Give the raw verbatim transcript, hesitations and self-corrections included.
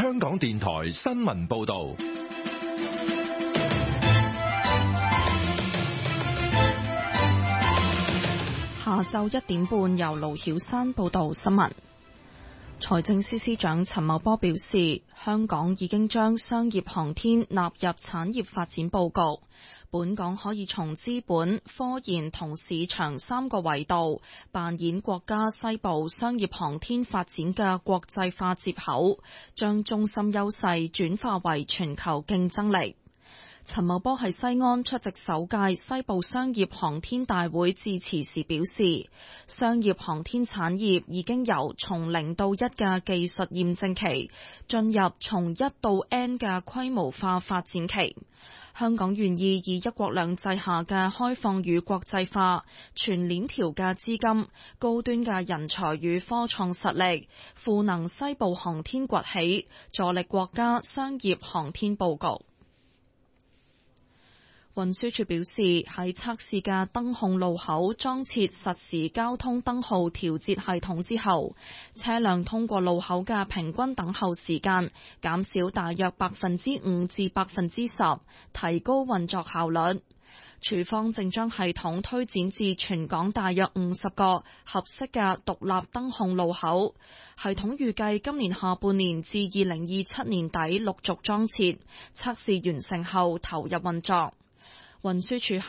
香港電台新聞報道。 下晝一點半，由盧曉山報道新聞。財政司司長陳茂波表示，香港已經將商業航天納入產業發展報告，本港可以從資本、科研同市場三個維度扮演國家西部商業航天發展嘅國際化接口，將中心優勢轉化為全球競爭力。陳茂波喺西安出席首屆西部商業航天大會致辭時表示，商業航天產業已經由從零到一嘅技術驗證期進入從一到 N 嘅規模化發展期。香港願意以一國兩制下嘅開放與國際化、全鏈條嘅資金、高端嘅人才與科創實力，賦能西部航天崛起，助力國家商業航天佈局。運輸署表示，喺測試嘅燈控路口裝設實時交通燈號調節系統之後，車輛通過路口嘅平均等候時間減少大約百分之五至百分之十，提高運作效率。署方正將系統推展至全港大約五十個合適嘅獨立燈控路口，系統預計今年下半年至二零二七年底陸續裝設，測試完成後投入運作。運輸署喺